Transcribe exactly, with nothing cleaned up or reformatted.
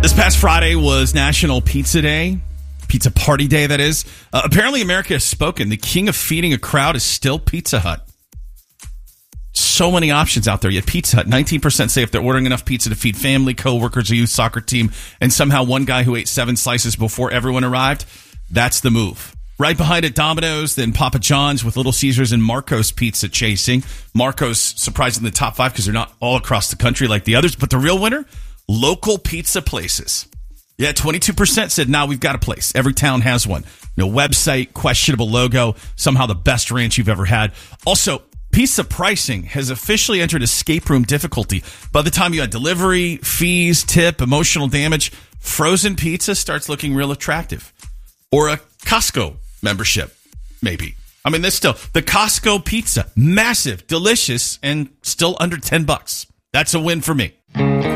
This past Friday was National Pizza Day. Pizza Party Day, that is. Uh, apparently, America has spoken. The king of feeding a crowd is still Pizza Hut. So many options out there. Yet Pizza Hut, nineteen percent say if they're ordering enough pizza to feed family, coworkers, a youth soccer team, and somehow one guy who ate seven slices before everyone arrived, that's the move. Right behind it, Domino's, then Papa John's with Little Caesars and Marco's Pizza chasing. Marco's surprisingly the top five because they're not all across the country like the others. But the real winner, local pizza places. Yeah, twenty-two percent said, now nah, we've got a place. Every town has one. No website, questionable logo, somehow the best ranch you've ever had. Also, pizza pricing has officially entered escape room difficulty. By the time you add delivery, fees, tip, emotional damage, frozen pizza starts looking real attractive. Or a Costco membership, maybe. I mean, there's still the Costco pizza, massive, delicious, and still under ten bucks. That's a win for me.